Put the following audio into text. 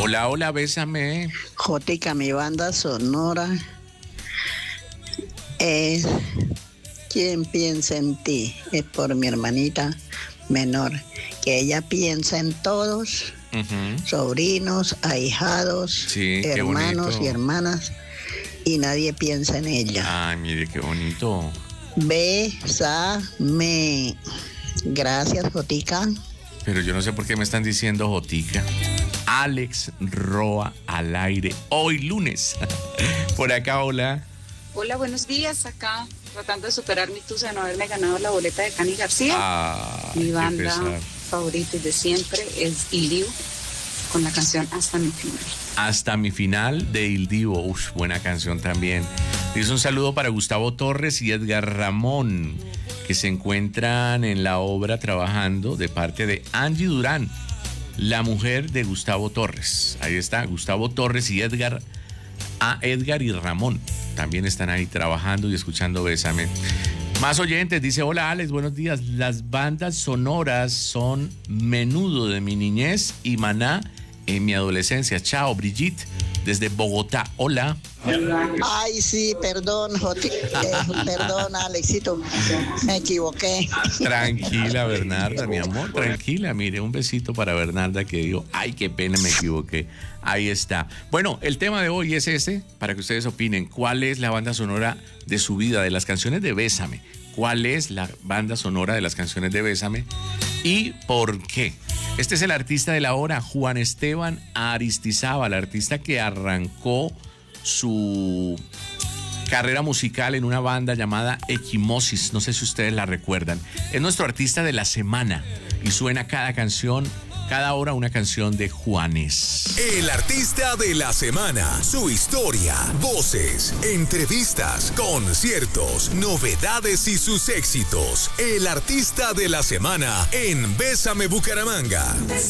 Hola, hola, bésame. Jotica, mi banda sonora es Quien piensa en ti. Es por mi hermanita menor, que ella piensa en todos, sobrinos, ahijados, Sí, hermanos y bonito. hermanas, y nadie piensa en ella. Ay, mire, qué bonito. Bésame. Gracias, Jotica. Pero yo no sé por qué me están diciendo Jotica. Alex Roa al aire. Hoy lunes. Por acá, hola. Hola, buenos días. Acá tratando de superar mi tusa de no haberme ganado la boleta de Cani García. Ay, Mi qué banda pesar. favorita y de siempre es Il Divo, con la canción Hasta mi final. Hasta mi final de Il Divo. Uf, buena canción también. Dice un saludo para Gustavo Torres y Edgar Ramón, que se encuentran en la obra trabajando, de parte de Angie Durán, la mujer de Gustavo Torres. Ahí está, Gustavo Torres y Edgar y Ramón. También están ahí trabajando y escuchando Bésame. Más oyentes, dice, hola Alex, buenos días. Las bandas sonoras son Menudo de mi niñez y Maná en mi adolescencia. Chao, Brigitte, desde Bogotá. Hola. Ay, sí, perdón, perdón, Alexito, me equivoqué. Tranquila, Bernarda, mi amor, tranquila. Mire, un besito para Bernarda, que digo, ay, qué pena, me equivoqué. Ahí está. Bueno, el tema de hoy es ese, para que ustedes opinen. ¿Cuál es la banda sonora de su vida, de las canciones de Bésame? ¿Cuál es la banda sonora de las canciones de Bésame? ¿Y por qué? Este es el artista de la hora, Juan Esteban Aristizábal, artista que arrancó su carrera musical en una banda llamada Equimosis. No sé si ustedes la recuerdan. Es nuestro artista de la semana y suena cada canción, cada hora una canción de Juanes. El artista de la semana, su historia, voces, entrevistas, conciertos, novedades y sus éxitos. El artista de la semana en Bésame Bucaramanga.